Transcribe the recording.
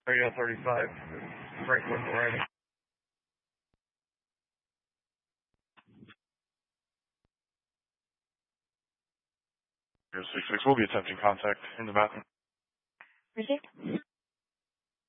Radio 35, Franklin, Oregon. 066, we'll be attempting contact in the bathroom. Received.